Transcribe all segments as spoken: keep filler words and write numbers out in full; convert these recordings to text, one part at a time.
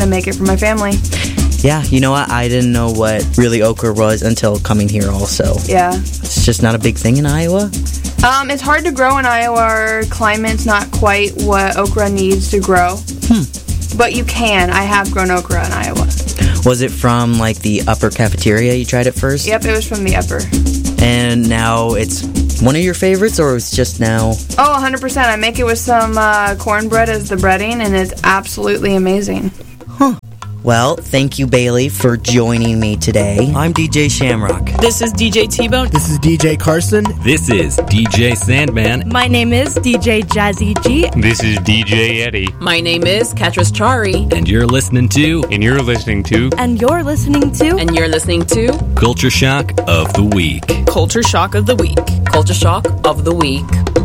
and make it for my family. Yeah, you know what? I didn't know what really okra was until coming here also. Yeah. It's just not a big thing in Iowa? Um, it's hard to grow in Iowa. Our climate's not quite what okra needs to grow. Hmm. But you can. I have grown okra in Iowa. Was it from, like, the upper cafeteria you tried it first? Yep, it was from the upper. And now it's one of your favorites, or it's just now? Oh, one hundred percent. I make it with some uh, cornbread as the breading, and it's absolutely amazing. Huh. Well, thank you, Bailey, for joining me today. I'm D J Shamrock. This is D J T-Bone. This is D J Carson. This is D J Sandman. My name is D J Jazzy G. This is D J Eddie. My name is Katris Chari. And you're listening to... And you're listening to... And you're listening to... And you're listening to... Culture Shock of the Week. Culture Shock of the Week. Culture Shock of the Week.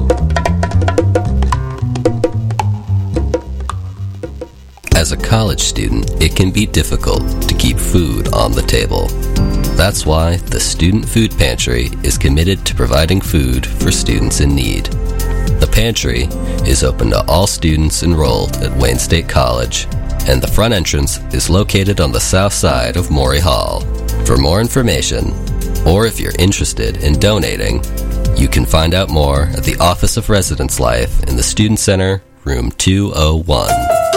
As a college student, it can be difficult to keep food on the table. That's why the Student Food Pantry is committed to providing food for students in need. The pantry is open to all students enrolled at Wayne State College, and the front entrance is located on the south side of Maury Hall. For more information, or if you're interested in donating, you can find out more at the Office of Residence Life in the Student Center, room two oh one.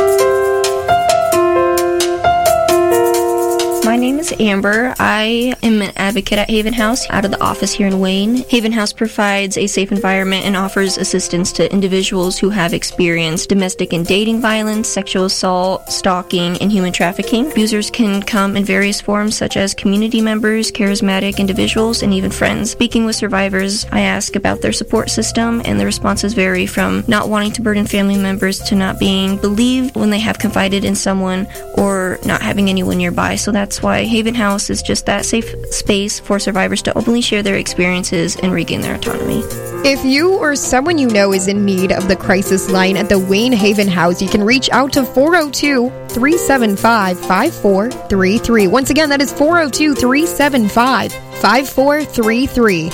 My name is Amber. I am an advocate at Haven House out of the office here in Wayne. Haven House provides a safe environment and offers assistance to individuals who have experienced domestic and dating violence, sexual assault, stalking, and human trafficking. Users can come in various forms such as community members, charismatic individuals, and even friends. Speaking with survivors, I ask about their support system, and the responses vary from not wanting to burden family members to not being believed when they have confided in someone or not having anyone nearby. So that's why Haven House is just that safe space for survivors to openly share their experiences and regain their autonomy. If you or someone you know is in need of the crisis line at the Wayne Haven House, you can reach out to four oh two, three seven five, five four three three. Once again, that is four oh two, three seven five, five four three three.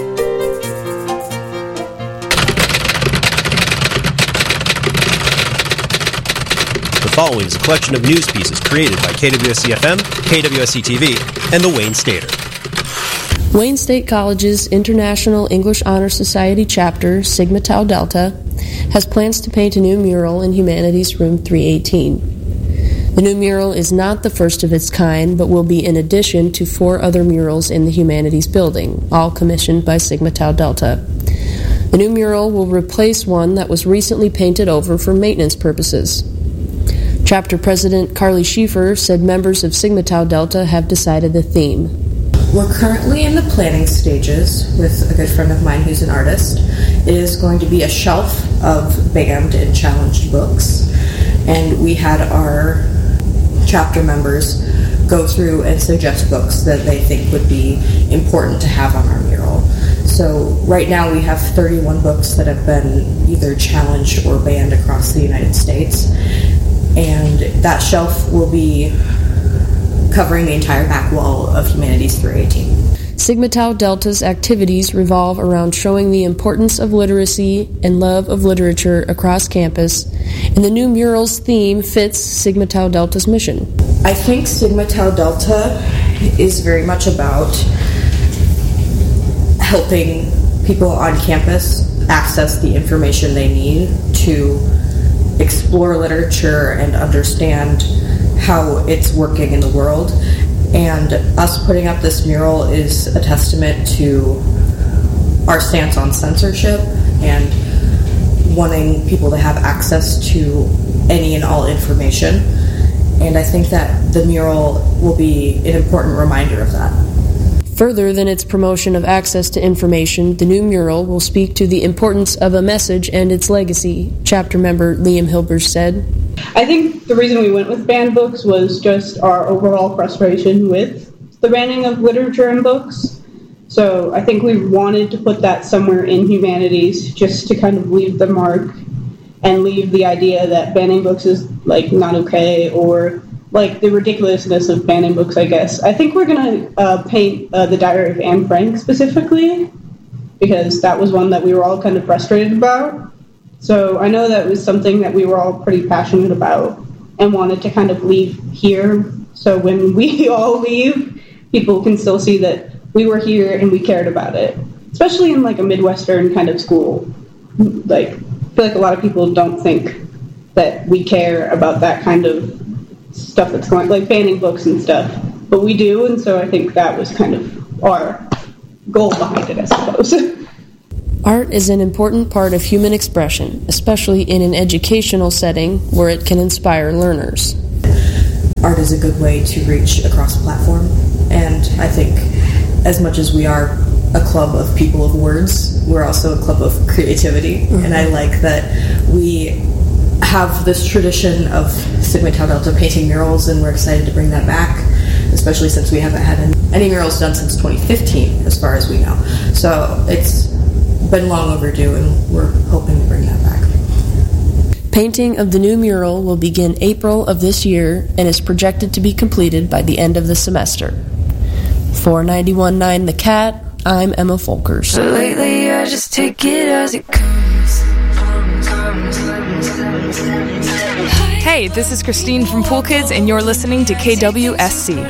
The following is a collection of news pieces created by K W S C F M, K W S C T V, and the Wayne Stater. Wayne State College's International English Honor Society chapter, Sigma Tau Delta, has plans to paint a new mural in Humanities Room three eighteen. The new mural is not the first of its kind, but will be in addition to four other murals in the Humanities building, all commissioned by Sigma Tau Delta. The new mural will replace one that was recently painted over for maintenance purposes. Chapter President Carly Schieffer said members of Sigma Tau Delta have decided the theme. We're currently in the planning stages with a good friend of mine who's an artist. It is going to be a shelf of banned and challenged books, and we had our chapter members go through and suggest books that they think would be important to have on our mural. So right now we have thirty-one books that have been either challenged or banned across the United States. And that shelf will be covering the entire back wall of Humanities three eighteen. Sigma Tau Delta's activities revolve around showing the importance of literacy and love of literature across campus, and the new mural's theme fits Sigma Tau Delta's mission. I think Sigma Tau Delta is very much about helping people on campus access the information they need to explore literature and understand how it's working in the world. And us putting up this mural is a testament to our stance on censorship and wanting people to have access to any and all information. And I think that the mural will be an important reminder of that. Further than its promotion of access to information, the new mural will speak to the importance of a message and its legacy, chapter member Liam Hilbers said. I think the reason we went with banned books was just our overall frustration with the banning of literature and books. So I think we wanted to put that somewhere in humanities just to kind of leave the mark and leave the idea that banning books is like not okay, or like the ridiculousness of banning books, I guess. I think we're going to uh, paint uh, the Diary of Anne Frank specifically, because that was one that we were all kind of frustrated about. So I know that was something that we were all pretty passionate about. and wanted to kind of leave here. So when we all leave, people can still see that we were here and we cared about it, especially in like a Midwestern kind of school. Like, I feel like a lot of people don't think that we care about that kind of stuff that's going, like banning books and stuff, but we do, and so I think that was kind of our goal behind it, I suppose. Art is an important part of human expression, especially in an educational setting where it can inspire learners. Art is a good way to reach across a platform, and I think as much as we are a club of people of words, we're also a club of creativity, mm-hmm. and I like that we have this tradition of Sigma Tau Delta painting murals, and we're excited to bring that back, especially since we haven't had any murals done since twenty fifteen, as far as we know. So it's been long overdue, and we're hoping to bring that back. Painting of the new mural will begin April of this year and is projected to be completed by the end of the semester. For ninety-one point nine The Cat, I'm Emma Folkers. So lately I just take it as it comes. Hey, this is Christine from Pool Kids, and you're listening to K W S C.